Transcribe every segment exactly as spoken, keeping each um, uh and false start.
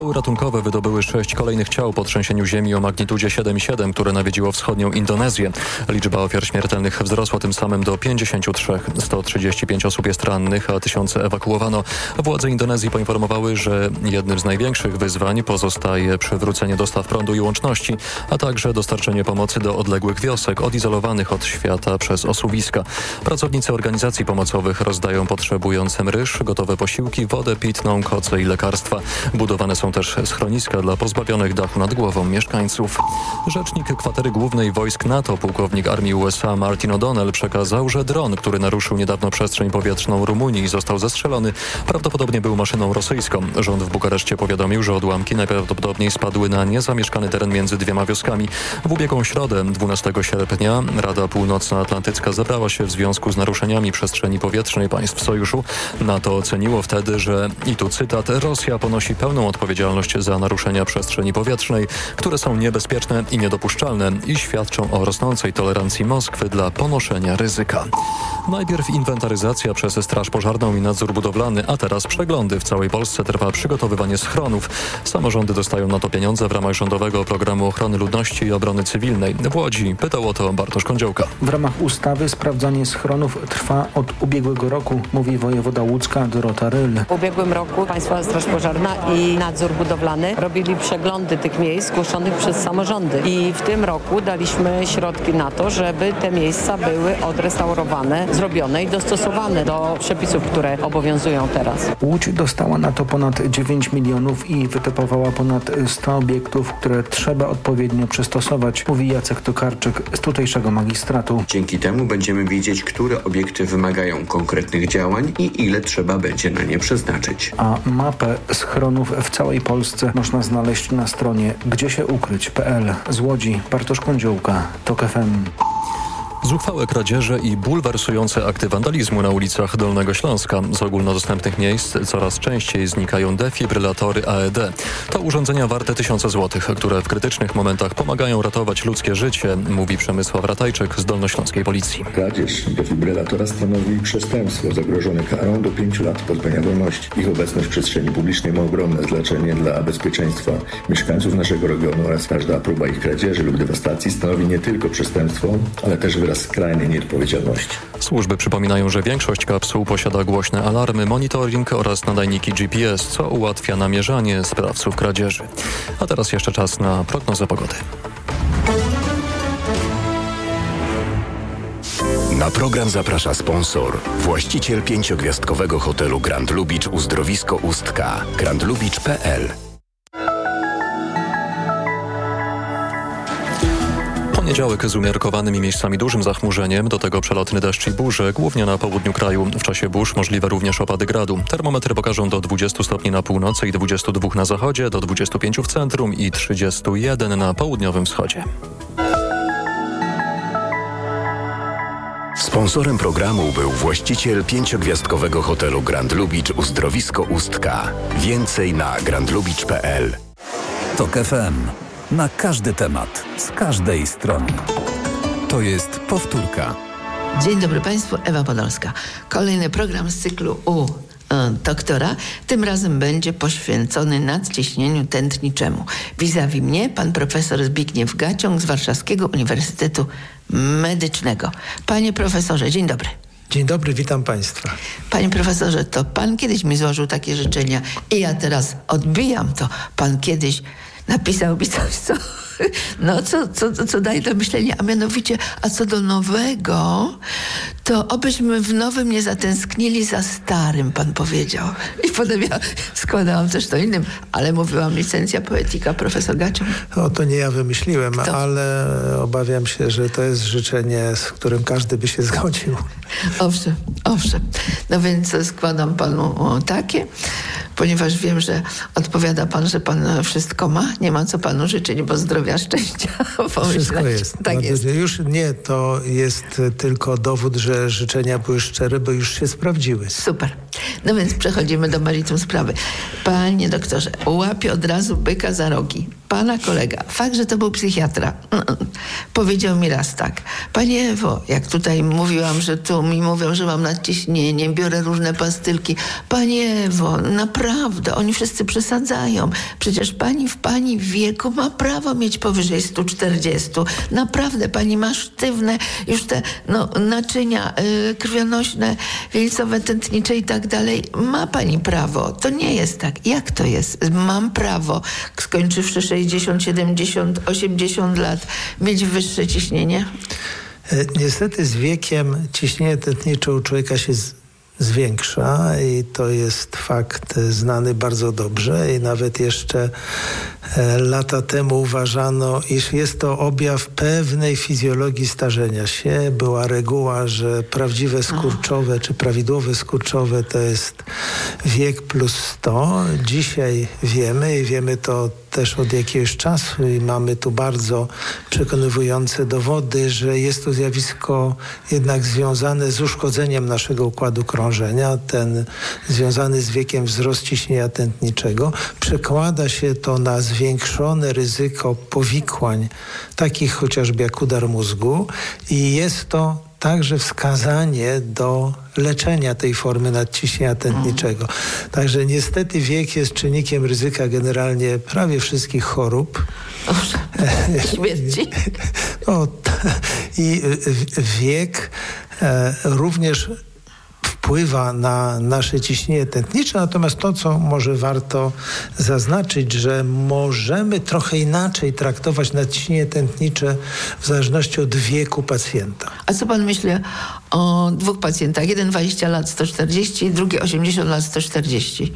Ratunkowe wydobyły sześć kolejnych ciał po trzęsieniu ziemi o magnitudzie siedem przecinek siedem, które nawiedziło wschodnią Indonezję. Liczba ofiar śmiertelnych wzrosła tym samym do pięćdziesięciu trzech. sto trzydzieści pięć osób jest rannych, a tysiące ewakuowano. Władze Indonezji poinformowały, że jednym z największych wyzwań pozostaje przywrócenie dostaw prądu i łączności, a także dostarczenie pomocy do odległych wiosek odizolowanych od świata przez osuwiska. Pracownicy organizacji pomocowych rozdają potrzebującym ryż, gotowe posiłki, wodę pitną, koce i lekarstwa. Budowane są też schroniska dla pozbawionych dachu nad głową mieszkańców. Rzecznik Kwatery Głównej Wojsk NATO, pułkownik Armii U S A Martin O'Donnell przekazał, że dron, który naruszył niedawno przestrzeń powietrzną Rumunii i został zestrzelony, prawdopodobnie był maszyną rosyjską. Rząd w Bukareszcie powiadomił, że odłamki najprawdopodobniej spadły na niezamieszkany teren między dwiema wioskami. W ubiegłą środę, dwunastego sierpnia, Rada Północnoatlantycka zebrała się w związku z naruszeniami przestrzeni powietrznej państw sojuszu. NATO oceniło wtedy, że, i tu cytat, Rosja ponosi pełną odpowiedzialność za naruszenia przestrzeni powietrznej, które są niebezpieczne i niedopuszczalne i świadczą o rosnącej tolerancji Moskwy dla ponoszenia ryzyka. Najpierw inwentaryzacja przez Straż Pożarną i nadzór budowlany, a teraz przeglądy. W całej Polsce trwa przygotowywanie schronów. Samorządy dostają na to pieniądze w ramach rządowego programu ochrony ludności i obrony cywilnej. W Łodzi pytał o to Bartosz Kądziołka. W ramach ustawy sprawdzanie schronów trwa od ubiegłego roku, mówi wojewoda łódzka Dorota Ryl. W ubiegłym roku Państwowa Straż Pożarna i nadzór budowlany robili przeglądy tych miejsc zgłoszonych przez samorządy. I w tym roku daliśmy środki na to, żeby te miejsca były odrestaurowane, zrobione i dostosowane do przepisów, które obowiązują teraz. Łódź dostała na to ponad dziewięć milionów i wytypowała ponad sto obiektów, które trzeba odpowiednio przystosować, mówi Jacek Tokarczyk z tutejszego magistratu. Dzięki temu będziemy wiedzieć, które obiekty wymagają konkretnych działań i ile trzeba będzie na nie przeznaczyć. A mapę schronów w całej Polsce można znaleźć na stronie gdziesieukryć kropka p l. Z Łodzi Bartosz Kądziołka, TOK F M. Zuchwałe kradzieże i bulwersujące akty wandalizmu na ulicach Dolnego Śląska. Z ogólnodostępnych miejsc coraz częściej znikają defibrylatory A E D. To urządzenia warte tysiące złotych, które w krytycznych momentach pomagają ratować ludzkie życie, mówi Przemysław Ratajczyk z dolnośląskiej policji. Kradzież defibrylatora stanowi przestępstwo zagrożone karą do pięciu lat pozbawienia wolności. Ich obecność w przestrzeni publicznej ma ogromne znaczenie dla bezpieczeństwa mieszkańców naszego regionu oraz każda próba ich kradzieży lub dewastacji stanowi nie tylko przestępstwo, ale też wyraz skrajnej nieodpowiedzialności. Służby przypominają, że większość kapsuł posiada głośne alarmy, monitoring oraz nadajniki G P S, co ułatwia namierzanie sprawców kradzieży. A teraz jeszcze czas na prognozę pogody. Na program zaprasza sponsor, właściciel pięciogwiazdkowego hotelu Grand Lubicz Uzdrowisko Ustka, grand lubicz kropka p l. Poniedziałek z umiarkowanym i miejscami dużym zachmurzeniem, do tego przelotny deszcz i burze, głównie na południu kraju. W czasie burz możliwe również opady gradu. Termometry pokażą do dwudziestu stopni na północy i dwudziestu dwóch na zachodzie, do dwudziestu pięciu w centrum i trzydziestu jeden na południowym wschodzie. Sponsorem programu był właściciel pięciogwiazdkowego hotelu Grand Lubicz Uzdrowisko Ustka. Więcej na grand lubicz kropka p l. TOK F M. Na każdy temat, z każdej strony. To jest powtórka. Dzień dobry Państwu, Ewa Podolska. Kolejny program z cyklu u e, doktora. Tym razem będzie poświęcony nadciśnieniu tętniczemu. Vis-a-vis mnie pan profesor Zbigniew Gaciąg z Warszawskiego Uniwersytetu Medycznego. Panie profesorze, dzień dobry. Dzień dobry, witam Państwa. Panie profesorze, to pan kiedyś mi złożył takie życzenia i ja teraz odbijam to. Pan kiedyś napisał mi coś, co, no, co, co, co daje do myślenia, a mianowicie, a co do nowego, to obyśmy w nowym nie zatęsknili za starym, pan powiedział. I potem ja składałam też to innym, ale mówiłam licencja poetyka, profesor Gaciąg. O, to nie ja wymyśliłem, Kto? ale obawiam się, że to jest życzenie, z którym każdy by się zgodził. Owszem, owszem. No więc składam panu o, takie, ponieważ wiem, że odpowiada pan, że pan wszystko ma. Nie ma co panu życzyć, bo zdrowia, szczęścia. Wszystko jest. Tak no, jest. Już nie, to jest tylko dowód, że życzenia były szczere, bo już się sprawdziły. Super. No więc przechodzimy do meritum sprawy. Panie doktorze, łapie od razu byka za rogi. Pana kolega, fakt, że to był psychiatra, powiedział mi raz tak: Pani Ewo, jak tutaj mówiłam, że tu mi mówią, że mam nadciśnienie, biorę różne pastylki. Pani Ewo, naprawdę, oni wszyscy przesadzają. Przecież pani w pani wieku ma prawo mieć powyżej sto czterdzieści. Naprawdę, pani ma sztywne już te no, naczynia yy, krwionośne, wieńcowe, tętnicze i tak dalej. Ma pani prawo. To nie jest tak. Jak to jest? Mam prawo, skończywszy sześćdziesiąt, siedemdziesiąt, osiemdziesiąt lat, mieć wyższe ciśnienie? Niestety z wiekiem ciśnienie tętnicze u człowieka się z, zwiększa i to jest fakt znany bardzo dobrze i nawet jeszcze e, lata temu uważano, iż jest to objaw pewnej fizjologii starzenia się. Była reguła, że prawdziwe skurczowe czy prawidłowe skurczowe to jest wiek plus sto. Dzisiaj wiemy i wiemy to też od jakiegoś czasu i mamy tu bardzo przekonywujące dowody, że jest to zjawisko jednak związane z uszkodzeniem naszego układu krążenia, ten związany z wiekiem wzrost ciśnienia tętniczego. Przekłada się to na zwiększone ryzyko powikłań, takich chociażby jak udar mózgu i jest to także wskazanie do leczenia tej formy nadciśnienia tętniczego. Także niestety wiek jest czynnikiem ryzyka generalnie prawie wszystkich chorób. Śmierci. No, i wiek e, również wpływa na nasze ciśnienie tętnicze, natomiast to, co może warto zaznaczyć, że możemy trochę inaczej traktować nadciśnienie tętnicze w zależności od wieku pacjenta. A co pan myśli o dwóch pacjentach? Jeden dwadzieścia lat, sto czterdzieści, drugi osiemdziesiąt lat, sto czterdzieści.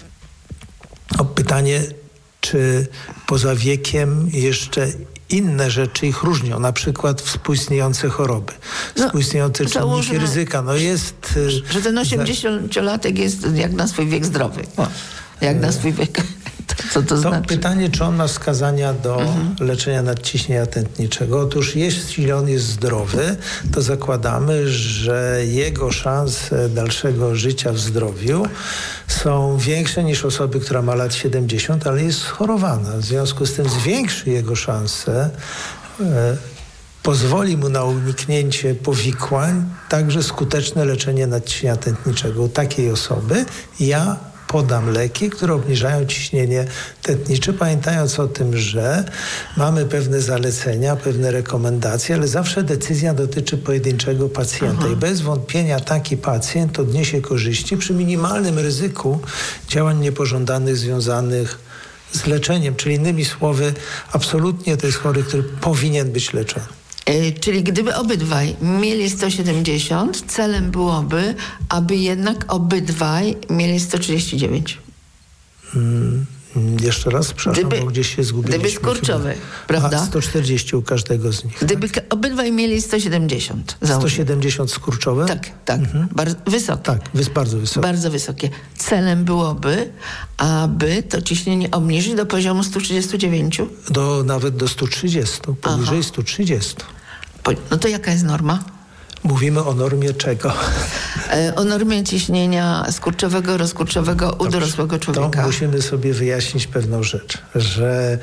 O, pytanie, czy poza wiekiem jeszcze inne rzeczy ich różnią, na przykład współistniejące choroby, no, współistniejące czynniki ryzyka. No jest, że ten osiemdziesięciolatek jest jak na swój wiek zdrowy. O, jak na swój wiek. Co to, to znaczy? Pytanie, czy on ma wskazania do mhm. leczenia nadciśnienia tętniczego. Otóż jeśli on jest zdrowy, to zakładamy, że jego szanse dalszego życia w zdrowiu są większe niż osoby, która ma lat siedemdziesiąt, ale jest schorowana. W związku z tym zwiększy jego szanse, e, pozwoli mu na uniknięcie powikłań, także skuteczne leczenie nadciśnienia tętniczego. U takiej osoby ja podam leki, które obniżają ciśnienie tętnicze, pamiętając o tym, że mamy pewne zalecenia, pewne rekomendacje, ale zawsze decyzja dotyczy pojedynczego pacjenta. Aha. I bez wątpienia taki pacjent odniesie korzyści przy minimalnym ryzyku działań niepożądanych związanych z leczeniem. Czyli innymi słowy, absolutnie to jest chory, który powinien być leczony. Yy, czyli gdyby obydwaj mieli sto siedemdziesiąt, celem byłoby, aby jednak obydwaj mieli sto trzydzieści dziewięć. Hmm, jeszcze raz, przepraszam, gdyby, bo gdzieś się zgubiliśmy. Gdyby skurczowy, prawda? A, sto czterdzieści u każdego z nich. Gdyby tak? obydwaj mieli sto siedemdziesiąt. Załóżmy. sto siedemdziesiąt skurczowe? Tak, tak. Mhm. Bardzo wysokie. Tak, bardzo wysokie. Bardzo wysokie. Celem byłoby, aby to ciśnienie obniżyć do poziomu sto trzydzieści dziewięć. Do, nawet do sto trzydzieści, powyżej Aha. sto trzydzieści. No to jaka jest norma? Mówimy o normie czego? O normie ciśnienia skurczowego, rozkurczowego u dorosłego człowieka. To musimy sobie wyjaśnić pewną rzecz, że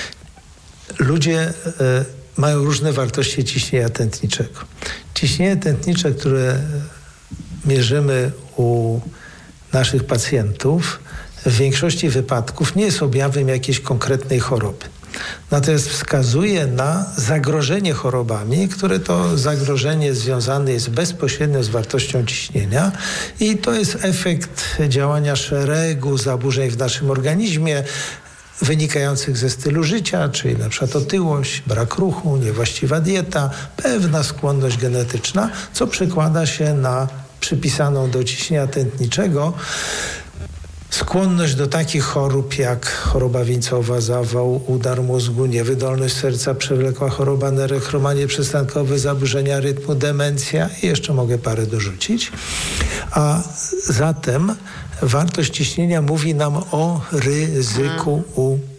ludzie y, mają różne wartości ciśnienia tętniczego. Ciśnienie tętnicze, które mierzymy u naszych pacjentów, w większości wypadków nie jest objawem jakiejś konkretnej choroby. Natomiast wskazuje na zagrożenie chorobami, które to zagrożenie związane jest bezpośrednio z wartością ciśnienia i to jest efekt działania szeregu zaburzeń w naszym organizmie wynikających ze stylu życia, czyli na przykład otyłość, brak ruchu, niewłaściwa dieta, pewna skłonność genetyczna, co przekłada się na przypisaną do ciśnienia tętniczego skłonność do takich chorób jak choroba wieńcowa, zawał, udar mózgu, niewydolność serca, przewlekła choroba nerek, chromanie przystankowe, zaburzenia rytmu, demencja i jeszcze mogę parę dorzucić. A zatem wartość ciśnienia mówi nam o ryzyku u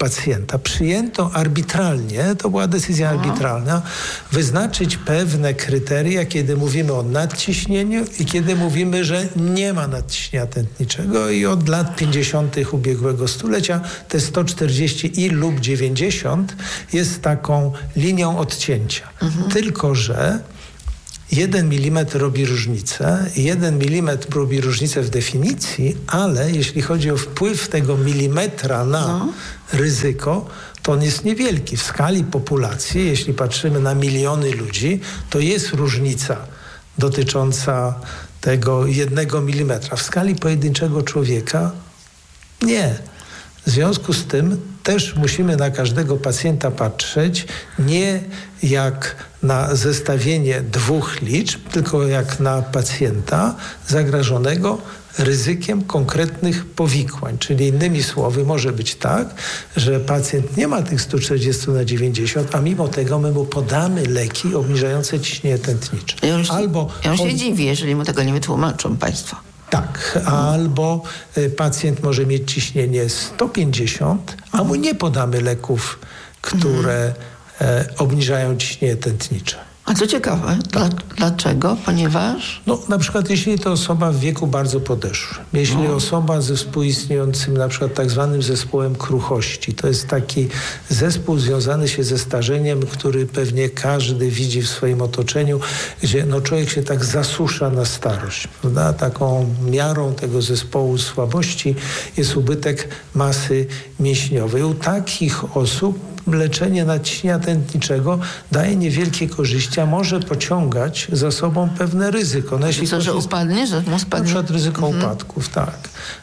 pacjenta przyjęto arbitralnie, to była decyzja Aha. arbitralna, wyznaczyć pewne kryteria, kiedy mówimy o nadciśnieniu i kiedy mówimy, że nie ma nadciśnienia tętniczego i od lat pięćdziesiątych ubiegłego stulecia te sto czterdzieści i lub dziewięćdziesiąt jest taką linią odcięcia. Mhm. Tylko że jeden milimetr robi różnicę, jeden milimetr robi różnicę w definicji, ale jeśli chodzi o wpływ tego milimetra na no. ryzyko, to on jest niewielki. W skali populacji, jeśli patrzymy na miliony ludzi, to jest różnica dotycząca tego jednego milimetra. W skali pojedynczego człowieka nie. W związku z tym też musimy na każdego pacjenta patrzeć nie jak na zestawienie dwóch liczb, tylko jak na pacjenta zagrożonego ryzykiem konkretnych powikłań. Czyli innymi słowy może być tak, że pacjent nie ma tych sto czterdzieści na dziewięćdziesiąt, a mimo tego my mu podamy leki obniżające ciśnienie tętnicze. Ja już, Albo ja już się on... dziwię, jeżeli mu tego nie wytłumaczą państwo. Tak, albo pacjent może mieć ciśnienie sto pięćdziesiąt, a mu nie podamy leków, które e, obniżają ciśnienie tętnicze. A co ciekawe, tak. Dla, dlaczego? Ponieważ? No, na przykład jeśli to osoba w wieku bardzo podeszłym, jeśli no. osoba ze współistniejącym na przykład tak zwanym zespołem kruchości, to jest taki zespół związany się ze starzeniem, który pewnie każdy widzi w swoim otoczeniu, gdzie no, człowiek się tak zasusza na starość, prawda? Taką miarą tego zespołu słabości jest ubytek masy mięśniowej. U takich osób leczenie nadciśnienia tętniczego daje niewielkie korzyści, a może pociągać za sobą pewne ryzyko. No, jeśli co, że jest, upadnie? Że mu spadnie? Na przykład ryzyko mhm. upadków, tak.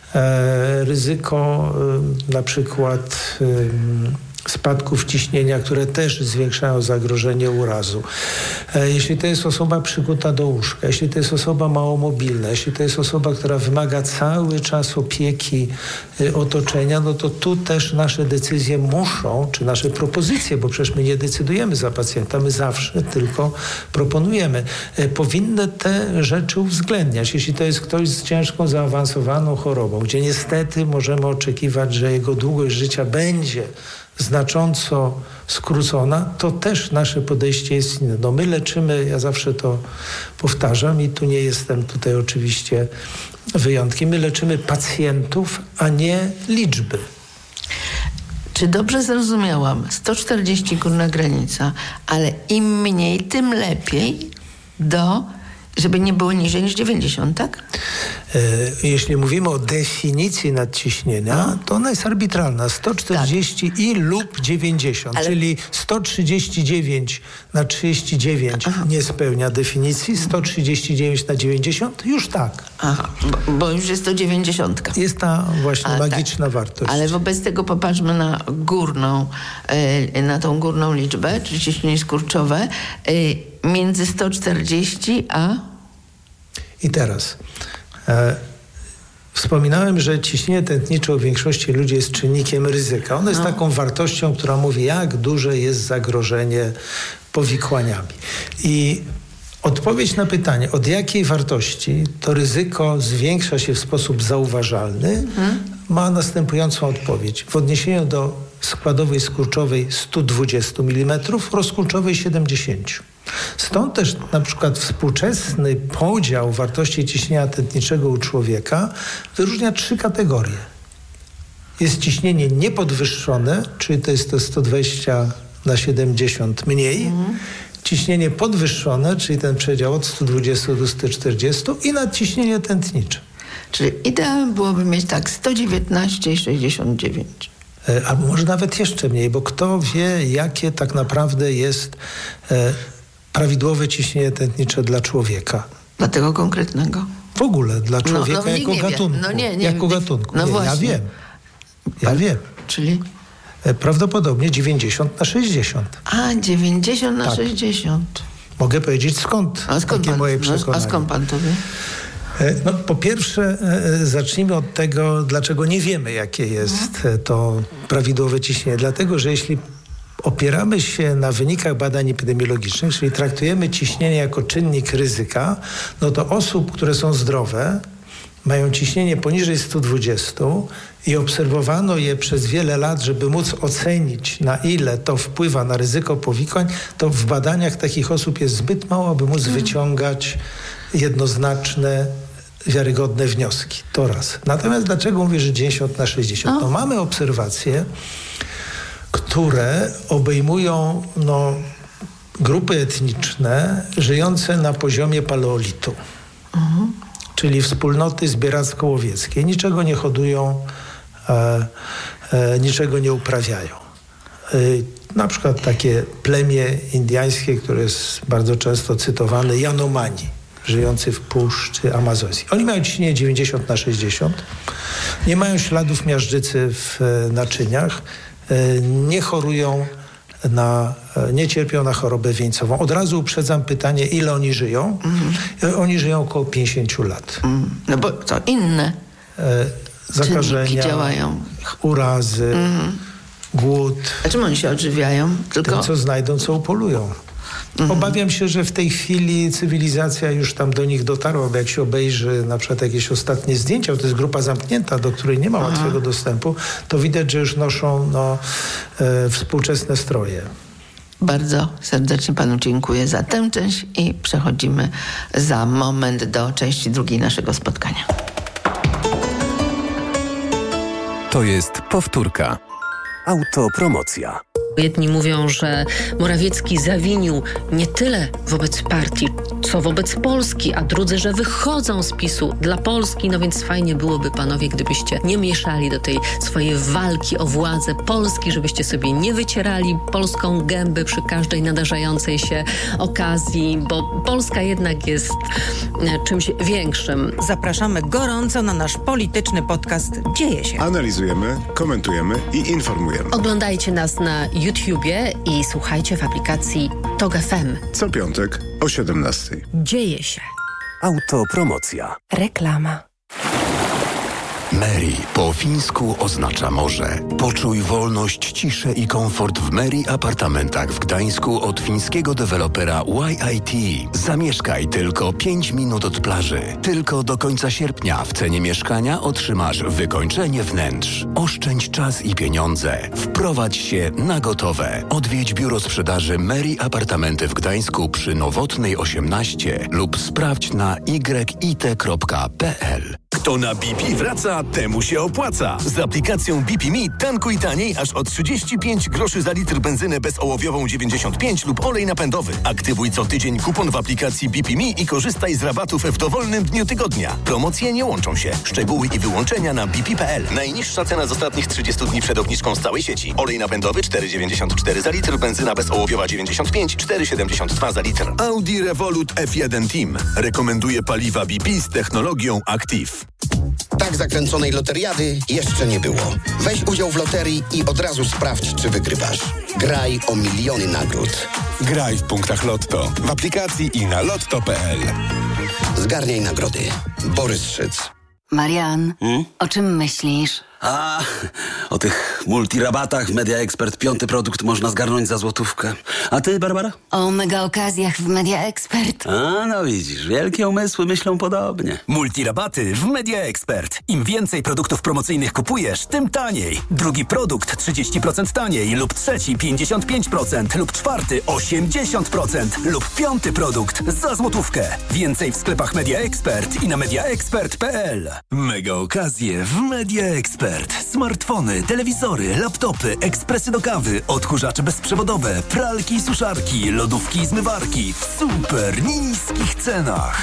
E, ryzyko y, na przykład y, spadków ciśnienia, które też zwiększają zagrożenie urazu. E, jeśli to jest osoba przykuta do łóżka, jeśli to jest osoba małomobilna, jeśli to jest osoba, która wymaga cały czas opieki y, otoczenia, no to tu też nasze decyzje muszą, czy nasze propozycje, bo przecież my nie decydujemy za pacjenta, my zawsze tylko proponujemy, e, powinny te rzeczy uwzględniać. Jeśli to jest ktoś z ciężką, zaawansowaną chorobą, gdzie niestety możemy oczekiwać, że jego długość życia będzie znacząco skrócona, to też nasze podejście jest inne. No my leczymy, ja zawsze to powtarzam i tu nie jestem tutaj oczywiście wyjątkiem, my leczymy pacjentów, a nie liczby. Czy dobrze zrozumiałam? sto czterdzieści górna granica, ale im mniej, tym lepiej do... Żeby nie było niżej niż dziewięćdziesiąt, tak? E, jeśli mówimy o definicji nadciśnienia, no. to ona jest arbitralna. sto czterdzieści tak. i lub dziewięćdziesiąt, ale... czyli sto trzydzieści dziewięć na trzydzieści dziewięć Aha. nie spełnia definicji, sto trzydzieści dziewięć na dziewięćdziesiąt już tak. Aha, bo, bo już jest to dziewięćdziesiąt. Jest ta właśnie A, magiczna tak. wartość. Ale wobec tego popatrzmy na górną, yy, na tą górną liczbę, czyli ciśnienie skurczowe, yy, między sto czterdzieści a... I teraz e, wspominałem, że ciśnienie tętnicze u większości ludzi jest czynnikiem ryzyka. Ono jest no. taką wartością, która mówi, jak duże jest zagrożenie powikłaniami. I odpowiedź na pytanie, od jakiej wartości to ryzyko zwiększa się w sposób zauważalny, mhm. ma następującą odpowiedź. W odniesieniu do składowej skurczowej sto dwadzieścia milimetrów, rozkurczowej siedemdziesiąt. Stąd też na przykład współczesny podział wartości ciśnienia tętniczego u człowieka wyróżnia trzy kategorie. Jest ciśnienie niepodwyższone, czyli to jest to sto dwadzieścia na siedemdziesiąt mniej. Mhm. Ciśnienie podwyższone, czyli ten przedział od sto dwadzieścia do stu czterdziestu i nadciśnienie tętnicze. Czyli idealnie byłoby mieć tak sto dziewiętnaście i sześćdziesiąt dziewięć. Albo może nawet jeszcze mniej, bo kto wie, jakie tak naprawdę jest e, prawidłowe ciśnienie tętnicze dla człowieka. Dla tego konkretnego? W ogóle dla człowieka no, no, jako gatunku. No nie, nie, jako gatunku. No nie, właśnie. Ja wiem. Ja wiem. Czyli? E, prawdopodobnie dziewięćdziesiąt na sześćdziesiąt. A, dziewięćdziesiąt na tak. sześćdziesiąt. Mogę powiedzieć skąd, a skąd takie pan, moje przekonanie. A skąd pan to wie? No, po pierwsze, zacznijmy od tego, dlaczego nie wiemy, jakie jest to prawidłowe ciśnienie. Dlatego, że jeśli opieramy się na wynikach badań epidemiologicznych, czyli traktujemy ciśnienie jako czynnik ryzyka, no to osób, które są zdrowe, mają ciśnienie poniżej sto dwadzieścia i obserwowano je przez wiele lat, żeby móc ocenić, na ile to wpływa na ryzyko powikłań, to w badaniach takich osób jest zbyt mało, aby móc wyciągać jednoznaczne, wiarygodne wnioski. To raz. Natomiast dlaczego mówię, że dziewięćdziesiąt na sześćdziesiąt? No mamy obserwacje, które obejmują no, grupy etniczne żyjące na poziomie paleolitu. Mhm. Czyli wspólnoty zbieracko-łowieckie. Niczego nie hodują, e, e, niczego nie uprawiają. E, na przykład takie plemię indyjskie, które jest bardzo często cytowane, Janomani, żyjący w puszczy Amazonii. Oni mają ciśnienie dziewięćdziesiąt na sześćdziesiąt, nie mają śladów miażdżycy w e, naczyniach, e, nie chorują na, nie cierpią na chorobę wieńcową. Od razu uprzedzam pytanie, ile oni żyją? Mm. Oni żyją około pięćdziesiąt lat. Mm. No bo to inne e, zakażenia, działają. urazy, mm. głód. A czym oni się odżywiają? Tylko... Tym, co znajdą, co upolują. Mhm. Obawiam się, że w tej chwili cywilizacja już tam do nich dotarła, bo jak się obejrzy na przykład jakieś ostatnie zdjęcia, bo to jest grupa zamknięta, do której nie ma Aha. łatwego dostępu, to widać, że już noszą no, e, współczesne stroje. Bardzo serdecznie panu dziękuję za tę część i przechodzimy za moment do części drugiej naszego spotkania. To jest powtórka. Autopromocja. Jedni mówią, że Morawiecki zawinił nie tyle wobec partii, co wobec Polski, a drudzy, że wychodzą z PiSu dla Polski. No więc fajnie byłoby, panowie, gdybyście nie mieszali do tej swojej walki o władzę Polski, żebyście sobie nie wycierali polską gęby przy każdej nadarzającej się okazji, bo Polska jednak jest czymś większym. Zapraszamy gorąco na nasz polityczny podcast Dzieje się. Analizujemy, komentujemy i informujemy. Oglądajcie nas na YouTubie i słuchajcie w aplikacji Tok F M. Co piątek o siedemnastej. Dzieje się. Autopromocja. Reklama. Meri po fińsku oznacza morze. Poczuj wolność, ciszę i komfort w Meri apartamentach w Gdańsku od fińskiego dewelopera Y I T. Zamieszkaj tylko pięć minut od plaży. Tylko do końca sierpnia w cenie mieszkania otrzymasz wykończenie wnętrz. Oszczędź czas i pieniądze. Wprowadź się na gotowe. Odwiedź biuro sprzedaży Meri Apartamenty w Gdańsku przy Nowotnej osiemnaście lub sprawdź na y i t kropka p l. Kto na B P wraca, temu się opłaca. Z aplikacją B P Me tankuj taniej aż o trzydzieści pięć groszy za litr benzynę bezołowiową dziewięćdziesiąt pięć lub olej napędowy. Aktywuj co tydzień kupon w aplikacji B P Me i korzystaj z rabatów w dowolnym dniu tygodnia. Promocje nie łączą się. Szczegóły i wyłączenia na b p kropka p l. Najniższa cena z ostatnich trzydziestu dni przed obniżką z całej sieci. Olej napędowy cztery dziewięćdziesiąt cztery za litr, benzyna bezołowiowa dziewięćdziesiąt pięć, cztery siedemdziesiąt dwa za litr. Audi Revolut F jeden Team rekomenduje paliwa B P z technologią Active. Tak zakręconej loteriady jeszcze nie było. Weź udział w loterii i od razu sprawdź, czy wygrywasz. Graj o miliony nagród. Graj w punktach Lotto, w aplikacji i na lotto kropka p l. Zgarniaj nagrody. Borys Szyc. Marian, hmm? o czym myślisz? A, o tych multirabatach w Media Expert. Piąty produkt można zgarnąć za złotówkę. A ty, Barbara? O mega okazjach w Media Expert. A, no widzisz, wielkie umysły myślą podobnie. Multirabaty w Media Expert. Im więcej produktów promocyjnych kupujesz, tym taniej. Drugi produkt trzydzieści procent taniej lub trzeci pięćdziesiąt pięć procent lub czwarty osiemdziesiąt procent lub piąty produkt za złotówkę. Więcej w sklepach Media Expert i na media expert kropka p l. Mega okazje w Media Expert. Smartfony, telewizory, laptopy, ekspresy do kawy, odkurzacze bezprzewodowe, pralki i suszarki, lodówki i zmywarki w super niskich cenach.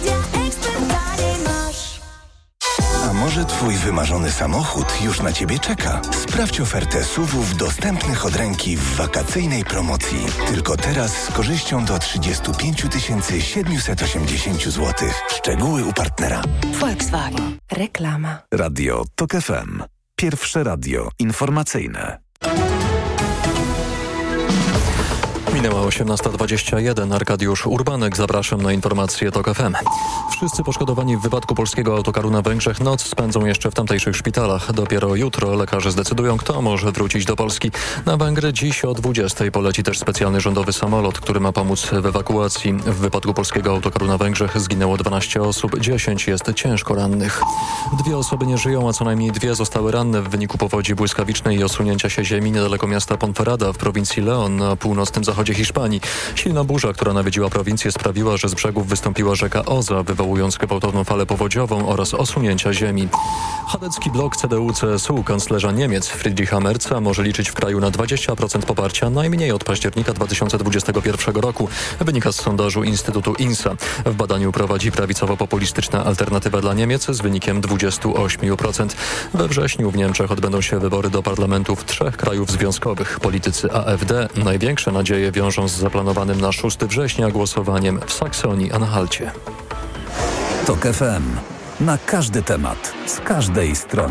A może twój wymarzony samochód już na ciebie czeka? Sprawdź ofertę S U V-ów dostępnych od ręki w wakacyjnej promocji. Tylko teraz z korzyścią do trzydzieści pięć tysięcy siedemset osiemdziesiąt złotych. Szczegóły u partnera. Volkswagen. Reklama. Radio Tok F M. Pierwsze radio informacyjne. Minęła Minęła osiemnasta dwadzieścia jeden. Arkadiusz Urbanek. Zapraszam na informacje TOK F M. Wszyscy poszkodowani w wypadku polskiego autokaru na Węgrzech noc spędzą jeszcze w tamtejszych szpitalach. Dopiero jutro lekarze zdecydują, kto może wrócić do Polski. Na Węgry dziś o dwudziestej poleci też specjalny rządowy samolot, który ma pomóc w ewakuacji. W wypadku polskiego autokaru na Węgrzech zginęło dwanaście osób, dziesięć jest ciężko rannych. Dwie osoby nie żyją, a co najmniej dwie zostały ranne w wyniku powodzi błyskawicznej i osunięcia się ziemi niedaleko miasta Ponferrada w prowincji León na północnym zachodzie Hiszpanii. Silna burza, która nawiedziła prowincję, sprawiła, że z brzegów wystąpiła rzeka Oza, wywołując gwałtowną falę powodziową oraz osunięcia ziemi. Chadecki blok C D U C S U kanclerza Niemiec Friedricha Merza może liczyć w kraju na dwadzieścia procent poparcia najmniej od października dwa tysiące dwudziestego pierwszego roku, wynika z sondażu Instytutu INSA. W badaniu prowadzi prawicowo-populistyczna Alternatywa dla Niemiec z wynikiem dwadzieścia osiem procent. We wrześniu w Niemczech odbędą się wybory do parlamentów trzech krajów związkowych. Politycy A F D największe nadzieje wiążą z zaplanowanym na szóstego września głosowaniem w Saksonii-Anhalcie. TOK F M. Na każdy temat, z każdej strony.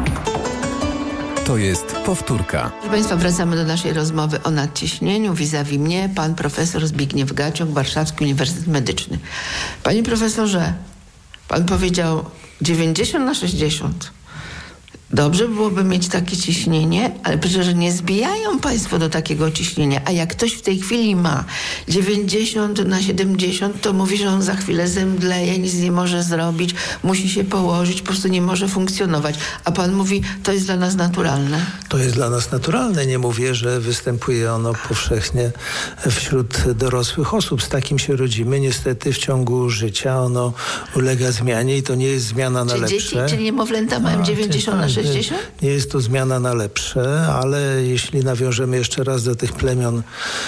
To jest powtórka. Proszę Państwa, wracamy do naszej rozmowy o nadciśnieniu. Vis-a-vis mnie pan profesor Zbigniew Gaciok, Warszawski Uniwersytet Medyczny. Panie profesorze, pan powiedział dziewięćdziesiąt na sześćdziesiąt. Dobrze byłoby mieć takie ciśnienie, ale przecież nie zbijają Państwo do takiego ciśnienia. A jak ktoś w tej chwili ma dziewięćdziesiąt na siedemdziesiąt, to mówi, że on za chwilę zemdleje, nic nie może zrobić, musi się położyć, po prostu nie może funkcjonować. A Pan mówi, to jest dla nas naturalne. To jest dla nas naturalne. Nie mówię, że występuje ono powszechnie wśród dorosłych osób. Z takim się rodzimy. Niestety w ciągu życia ono ulega zmianie i to nie jest zmiana na czy lepsze. Dzieci, czy niemowlęta mają dziewięćdziesiąt na sześćdziesiąt? Nie jest to zmiana na lepsze, ale jeśli nawiążemy jeszcze raz do tych plemion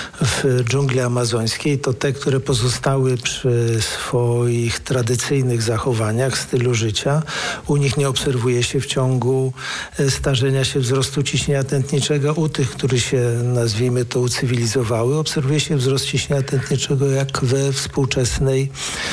w dżungli amazońskiej, to te, które pozostały przy swoich tradycyjnych zachowaniach, stylu życia, u nich nie obserwuje się w ciągu starzenia się wzrostu ciśnienia tętniczego. U tych, którzy się, nazwijmy to, ucywilizowały, obserwuje się wzrost ciśnienia tętniczego jak we współczesnej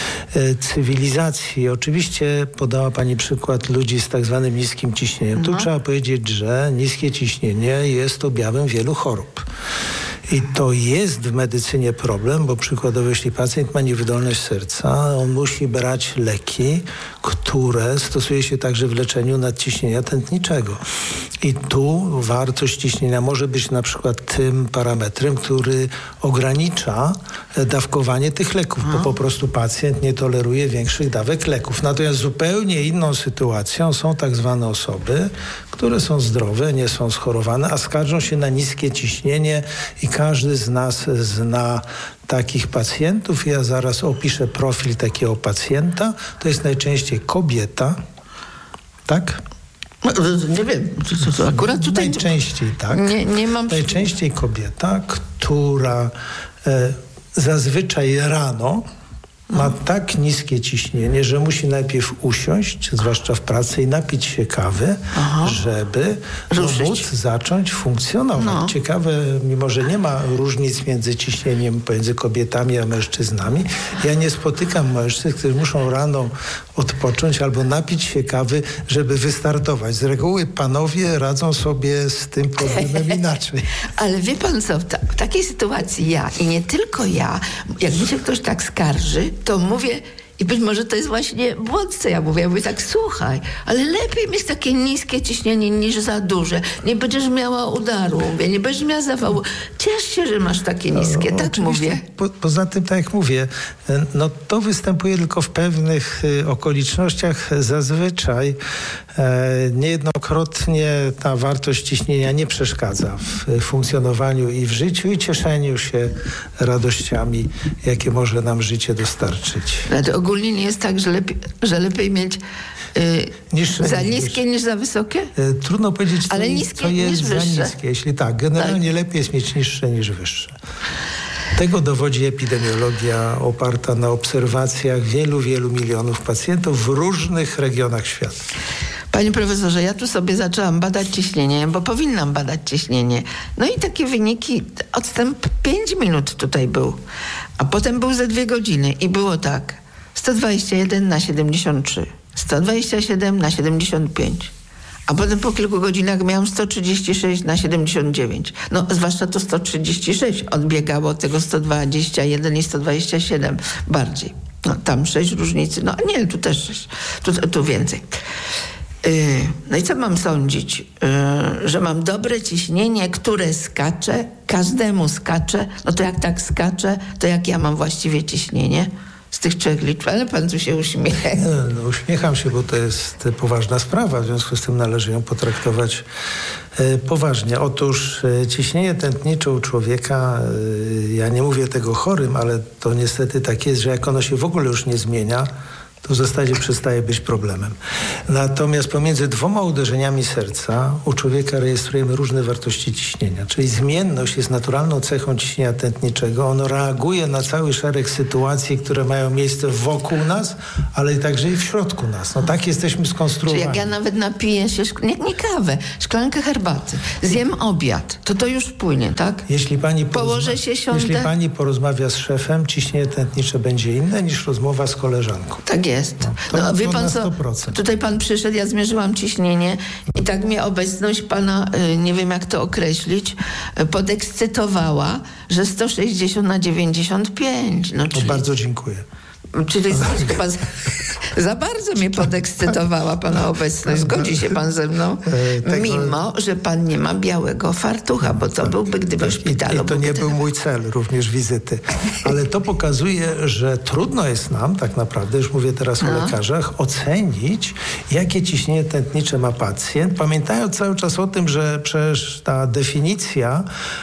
cywilizacji. Oczywiście podała Pani przykład ludzi z tak zwanym niskim ciśnieniem. Tu no. Trzeba powiedzieć, że niskie ciśnienie jest objawem wielu chorób. I to jest w medycynie problem, bo przykładowo jeśli pacjent ma niewydolność serca, on musi brać leki, które stosuje się także w leczeniu nadciśnienia tętniczego. I tu wartość ciśnienia może być na przykład tym parametrem, który ogranicza dawkowanie tych leków, bo po prostu pacjent nie toleruje większych dawek leków. Natomiast zupełnie inną sytuacją są tak zwane osoby, które są zdrowe, nie są schorowane, a skarżą się na niskie ciśnienie i każdy z nas zna takich pacjentów. Ja zaraz opiszę profil takiego pacjenta. To jest najczęściej kobieta, tak? Nie wiem, co, co, akurat tutaj... Najczęściej tak. Nie, nie mam... Najczęściej kobieta, która e, zazwyczaj rano ma tak niskie ciśnienie, że musi najpierw usiąść, zwłaszcza w pracy, i napić się kawy, Aha. żeby móc zacząć funkcjonować. No. Ciekawe, mimo że nie ma różnic między ciśnieniem pomiędzy kobietami a mężczyznami, ja nie spotykam mężczyzn, którzy muszą rano odpocząć albo napić się kawy, żeby wystartować. Z reguły panowie radzą sobie z tym problemem inaczej. Ale wie pan co, w, ta, w takiej sytuacji ja i nie tylko ja, jak mi się ktoś tak skarży, to mówię, i być może to jest właśnie błąd, co ja mówię. Ja mówię tak, słuchaj, ale lepiej mieć takie niskie ciśnienie niż za duże. Nie będziesz miała udaru, mówię, nie będziesz miała zawału. Ciesz się, że masz takie niskie, no, tak mówię. Po, poza tym, tak jak mówię, no to występuje tylko w pewnych y, okolicznościach. Zazwyczaj e, niejednokrotnie ta wartość ciśnienia nie przeszkadza w y, funkcjonowaniu i w życiu, i cieszeniu się radościami, jakie może nam życie dostarczyć. Ale ogólnie nie jest tak, że lepiej, że lepiej mieć yy, za niskie niż za wysokie? Yy, trudno powiedzieć, co, Ale jest, niskie co jest niż za wyższe. niskie. Jeśli tak, generalnie tak. lepiej jest mieć niższe niż wyższe. Tego dowodzi epidemiologia oparta na obserwacjach wielu, wielu milionów pacjentów w różnych regionach świata. Panie profesorze, ja tu sobie zaczęłam badać ciśnienie, bo powinnam badać ciśnienie. No i takie wyniki, odstęp pięć minut tutaj był, a potem był ze dwie godziny i było tak, sto dwadzieścia jeden na siedemdziesiąt trzy, sto dwadzieścia siedem na siedemdziesiąt pięć, A potem po kilku godzinach miałam sto trzydzieści sześć na siedemdziesiąt dziewięć. No, zwłaszcza to sto trzydzieści sześć odbiegało od tego sto dwadzieścia jeden i sto dwadzieścia siedem bardziej. No, tam sześć różnicy. No, nie, tu też sześć. Tu, tu więcej. Yy, no i co mam sądzić? Yy, że mam dobre ciśnienie, które skacze, każdemu skacze. No to jak tak skacze, to jak ja mam właściwie ciśnienie? Z tych trzech liczb, ale pan tu się uśmiecha. No, no, uśmiecham się, bo to jest poważna sprawa, w związku z tym należy ją potraktować e, poważnie. Otóż e, ciśnienie tętnicze u człowieka, e, ja nie mówię tego chorym, ale to niestety tak jest, że jak ono się w ogóle już nie zmienia, to w zasadzie przestaje być problemem. Natomiast pomiędzy dwoma uderzeniami serca u człowieka rejestrujemy różne wartości ciśnienia, czyli zmienność jest naturalną cechą ciśnienia tętniczego. Ono reaguje na cały szereg sytuacji, które mają miejsce wokół nas, ale także i w środku nas. No tak jesteśmy skonstruowani. Czyli jak ja nawet napiję się, szk- nie, nie kawę, szklankę herbaty, zjem obiad, to to już wpłynie, tak? Jeśli pani Położę porozma- się, siądę. Jeśli pani porozmawia z szefem, ciśnienie tętnicze będzie inne niż rozmowa z koleżanką. Tak jest. No, No, wie to pan na co, sto procent. tutaj pan przyszedł, ja zmierzyłam ciśnienie i tak mnie obecność pana, y, nie wiem jak to określić, y, podekscytowała, że sto sześćdziesiąt na dziewięćdziesiąt pięć. No, czyli, No, bardzo dziękuję. Czyli chyba za, za bardzo mnie podekscytowała pana obecność. Zgodzi się pan ze mną? Mimo, że pan nie ma białego fartucha, bo to byłby, gdyby w szpitalu... I to nie był mój cel również wizyty. Ale to pokazuje, że trudno jest nam tak naprawdę, już mówię teraz o No. lekarzach, ocenić, jakie ciśnienie tętnicze ma pacjent, pamiętając cały czas o tym, że przecież ta definicja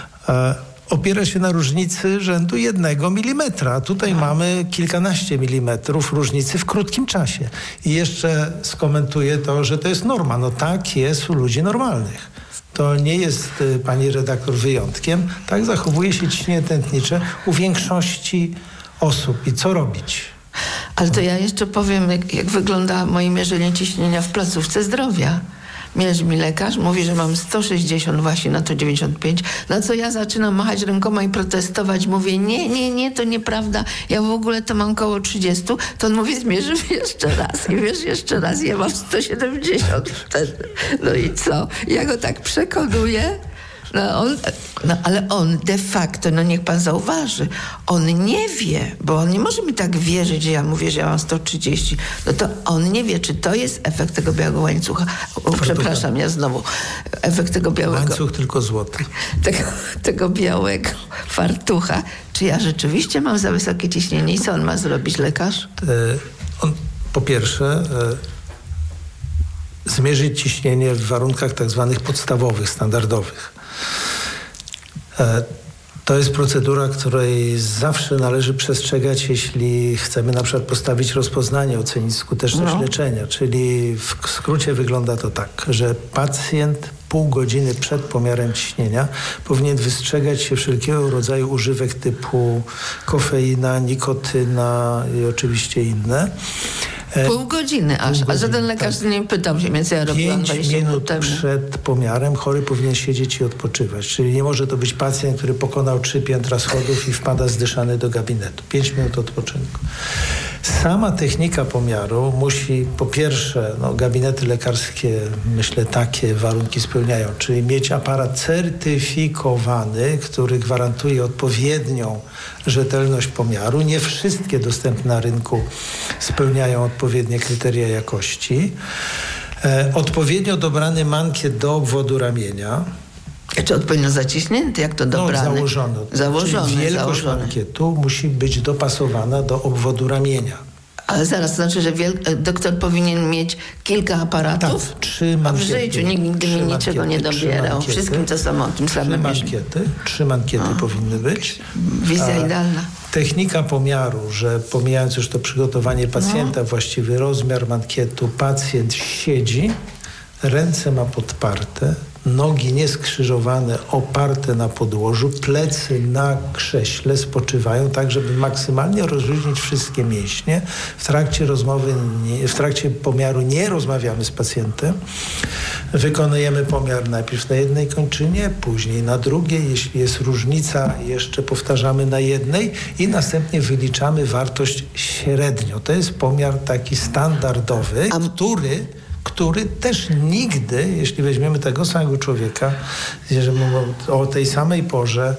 e, opiera się na różnicy rzędu jednego milimetra. Tutaj mamy kilkanaście milimetrów różnicy w krótkim czasie. I jeszcze skomentuję to, że to jest norma. No tak jest u ludzi normalnych. To nie jest, y, pani redaktor, wyjątkiem. Tak zachowuje się ciśnienie tętnicze u większości osób. I co robić? Ale to ja jeszcze powiem, jak, jak wygląda moje mierzenie ciśnienia w placówce zdrowia. Mierzy mi lekarz, mówi, że mam sto sześćdziesiąt właśnie na to dziewięćdziesiąt pięć, na co ja zaczynam machać rękoma i protestować. Mówię, nie, nie, nie, to nieprawda, ja w ogóle to mam koło trzydzieści. To on mówi, zmierzył jeszcze raz i wiesz, jeszcze raz, ja mam sto siedemdziesiąt wtedy. No i co? Ja go tak przekonuję. No, on, no ale on de facto, no niech pan zauważy, on nie wie, bo on nie może mi tak wierzyć, że ja mówię, że ja mam sto trzydzieści. No to on nie wie, czy to jest efekt tego białego łańcucha. O, przepraszam, ja znowu. Efekt tego białego... Łańcuch tylko złoty. Tego, tego białego fartucha. Czy ja rzeczywiście mam za wysokie ciśnienie i co on ma zrobić, lekarz? E, on po pierwsze... E, zmierzyć ciśnienie w warunkach tak zwanych podstawowych, standardowych. To jest procedura, której zawsze należy przestrzegać, jeśli chcemy na przykład postawić rozpoznanie, ocenić skuteczność No. leczenia. Czyli w skrócie wygląda to tak, że pacjent pół godziny przed pomiarem ciśnienia powinien wystrzegać się wszelkiego rodzaju używek typu kofeina, nikotyna i oczywiście inne. Pół godziny aż, Pół a żaden godziny, lekarz tak. nie pytał się, więc ja robiłam Pięć dwadzieścia minut minut temu. przed pomiarem chory powinien siedzieć i odpoczywać. Czyli nie może to być pacjent, który pokonał trzy piętra schodów i wpada zdyszany do gabinetu. Pięć minut odpoczynku. Sama technika pomiaru musi, po pierwsze, no, gabinety lekarskie, myślę, takie warunki spełniają, czyli mieć aparat certyfikowany, który gwarantuje odpowiednią rzetelność pomiaru. Nie wszystkie dostępne na rynku spełniają odpowiednie kryteria jakości. E, odpowiednio dobrany mankiet do obwodu ramienia. Czy odpowiednio zaciśnięty, jak to dobrane? No, założony. Założony, Czyli wielkość założony. mankietu musi być dopasowana do obwodu ramienia. Ale zaraz, to znaczy, że wiel- doktor powinien mieć kilka aparatów? Tak, trzy A w mankiety. życiu nigdy Trzy mi niczego mankiety, nie trzy dobierał. mankiety. Wszystkim to samo, tym Trzy samym. mankiety, trzy mankiety A. powinny być. Wizja A idealna. Technika pomiaru, że pomijając już to przygotowanie pacjenta, No. właściwy rozmiar mankietu, pacjent siedzi, ręce ma podparte, nogi nieskrzyżowane, oparte na podłożu, plecy na krześle spoczywają tak, żeby maksymalnie rozluźnić wszystkie mięśnie. W trakcie rozmowy, nie, w trakcie pomiaru nie rozmawiamy z pacjentem. Wykonujemy pomiar najpierw na jednej kończynie, później na drugiej. Jeśli jest różnica, jeszcze powtarzamy na jednej i następnie wyliczamy wartość średnio. To jest pomiar taki standardowy, który który też nigdy, jeśli weźmiemy tego samego człowieka, jeżeli mówimy o tej samej porze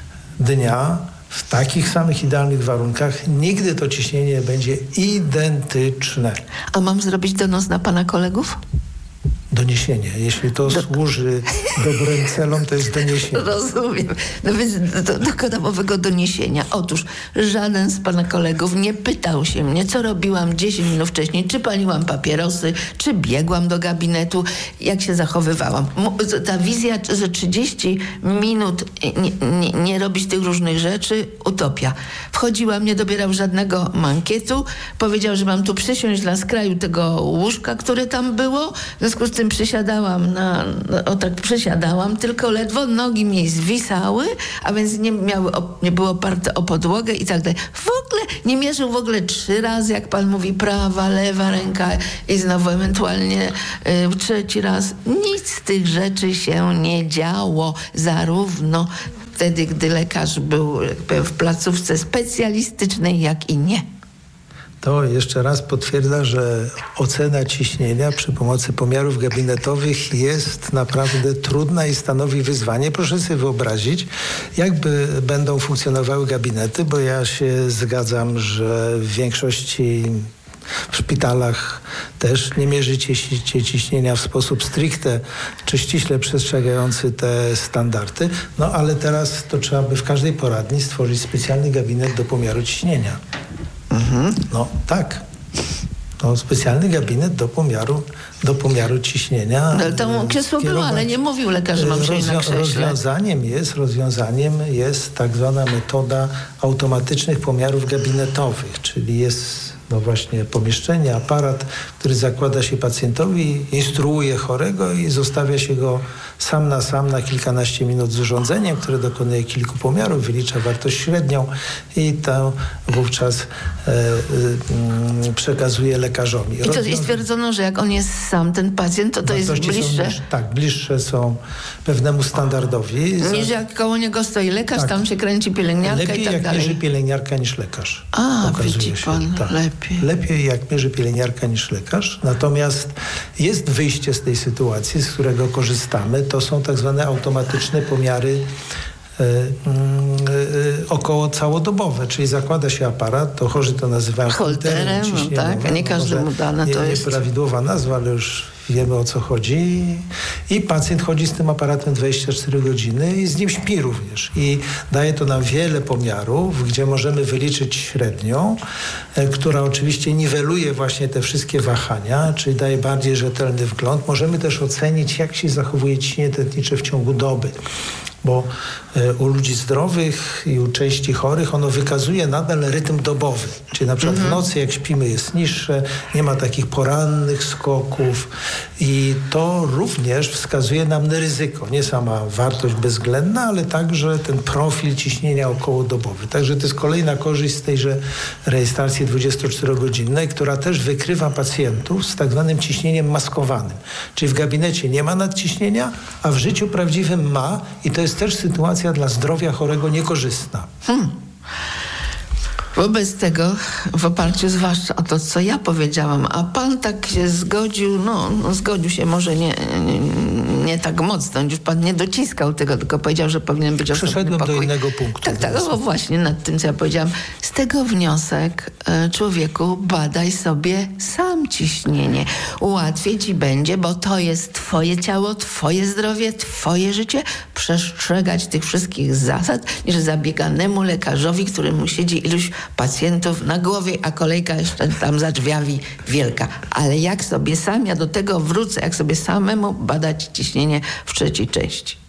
dnia, w takich samych idealnych warunkach, nigdy to ciśnienie będzie identyczne. A mam zrobić donos na pana kolegów? Doniesienie. Jeśli to do... służy dobrym celom, to jest doniesienie. Rozumiem. No więc do, dokonam owego doniesienia. Otóż żaden z pana kolegów nie pytał się mnie, co robiłam dziesięć minut wcześniej, czy paliłam papierosy, czy biegłam do gabinetu, jak się zachowywałam. Ta wizja, że trzydzieści minut nie, nie, nie robić tych różnych rzeczy, utopia. Wchodziłam, nie dobierał żadnego mankietu, powiedział, że mam tu przysiąść dla skraju tego łóżka, które tam było. W związku z tym przysiadałam na, o tak przysiadałam, tylko ledwo nogi mi zwisały, a więc nie miały, nie było oparte o podłogę i tak dalej. W ogóle nie mierzył w ogóle trzy razy, jak pan mówi, prawa, lewa ręka i znowu ewentualnie y, trzeci raz. Nic z tych rzeczy się nie działo, zarówno wtedy, gdy lekarz był w placówce specjalistycznej, jak i nie. To jeszcze raz potwierdza, że ocena ciśnienia przy pomocy pomiarów gabinetowych jest naprawdę trudna i stanowi wyzwanie. Proszę sobie wyobrazić, jakby będą funkcjonowały gabinety, bo ja się zgadzam, że w większości w szpitalach też nie mierzycie ciśnienia w sposób stricte czy ściśle przestrzegający te standardy. No ale teraz to trzeba by w każdej poradni stworzyć specjalny gabinet do pomiaru ciśnienia. Mhm. No tak. To specjalny gabinet do pomiaru, do pomiaru ciśnienia. No, to krzesło było, ale nie mówił lekarz, że mam przejść na krześle. Rozwiązaniem jest, rozwiązaniem jest tak zwana metoda automatycznych pomiarów gabinetowych, czyli jest no właśnie pomieszczenie, aparat, który zakłada się pacjentowi, instruuje chorego i zostawia się go sam na sam na kilkanaście minut z urządzeniem, które dokonuje kilku pomiarów, wylicza wartość średnią i to wówczas e, e, przekazuje lekarzowi. I to i stwierdzono, że jak on jest sam, ten pacjent, to to jest bliższe? Są, tak, bliższe są pewnemu standardowi. Niż jak koło niego stoi lekarz, tak. Tam się kręci pielęgniarka lepiej i tak jak dalej. Lepiej pielęgniarka niż lekarz. A, widzi pan, tak. lepiej. Lepiej jak mierzy pielęgniarka niż lekarz. Natomiast jest wyjście z tej sytuacji, z którego korzystamy. To są tak zwane automatyczne pomiary y, y, y, około całodobowe, czyli zakłada się aparat, to chorzy to nazywają holterem, no tak, a nie każdemu dane to nie, jest. Nieprawidłowa nazwa, ale już wiemy, o co chodzi. I pacjent chodzi z tym aparatem dwadzieścia cztery godziny i z nim śpi również. I daje to nam wiele pomiarów, gdzie możemy wyliczyć średnią, e, która oczywiście niweluje właśnie te wszystkie wahania, czyli daje bardziej rzetelny wgląd. Możemy też ocenić, jak się zachowuje ciśnienie tętnicze w ciągu doby. Bo e, u ludzi zdrowych i u części chorych ono wykazuje nadal rytm dobowy. Czyli na przykład mhm. w nocy, jak śpimy, jest niższe, nie ma takich porannych skoków i to również wskazuje nam na ryzyko. Nie sama wartość bezwzględna, ale także ten profil ciśnienia okołodobowy. Także to jest kolejna korzyść z tejże rejestracji dwudziestoczterogodzinnej, która też wykrywa pacjentów z tak zwanym ciśnieniem maskowanym. Czyli w gabinecie nie ma nadciśnienia, a w życiu prawdziwym ma i to jest też sytuacja dla zdrowia chorego niekorzystna. Hmm. Wobec tego, w oparciu zwłaszcza o to, co ja powiedziałam, a pan tak się zgodził, no, no zgodził się może nie, nie, nie tak mocno, już pan nie dociskał tego, tylko powiedział, że powinien być osobny Przeszedłem pokój. do innego punktu. Tak, tak, o właśnie nad tym, co ja powiedziałam. Z tego wniosek, człowieku, badaj sobie sam ciśnienie. Łatwiej ci będzie, bo to jest twoje ciało, twoje zdrowie, twoje życie. Przestrzegać tych wszystkich zasad, niż zabieganemu lekarzowi, któremu siedzi iluś pacjentów na głowie, a kolejka jeszcze tam za drzwiami wielka. Ale jak sobie sam, ja do tego wrócę, jak sobie samemu badać ciśnienie w trzeciej części.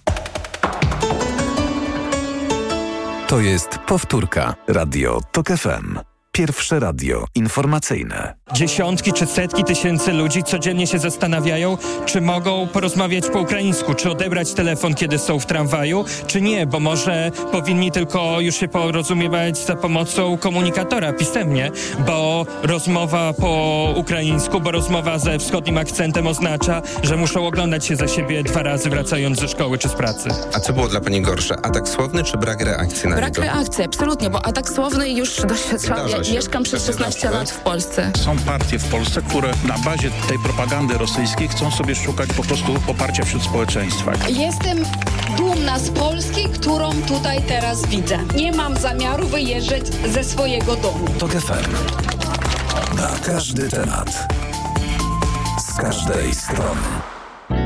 To jest powtórka. Radio TOK F M. Pierwsze radio informacyjne. Dziesiątki czy setki tysięcy ludzi codziennie się zastanawiają, czy mogą porozmawiać po ukraińsku, czy odebrać telefon, kiedy są w tramwaju, czy nie, bo może powinni tylko już się porozumiewać za pomocą komunikatora pisemnie, bo rozmowa po ukraińsku, bo rozmowa ze wschodnim akcentem oznacza, że muszą oglądać się za siebie dwa razy, wracając ze szkoły czy z pracy. A co było dla pani gorsze? Atak słowny czy brak reakcji na Brak niego? reakcji, absolutnie, bo atak słowny już doświadczałam. Zdarza Mieszkam przez szesnaście lat w Polsce. Są partie w Polsce, które na bazie tej propagandy rosyjskiej chcą sobie szukać po prostu poparcia wśród społeczeństwa. Jestem dumna z Polski, którą tutaj teraz widzę. Nie mam zamiaru wyjeżdżać ze swojego domu. TOK F M. Na każdy temat. Z każdej strony.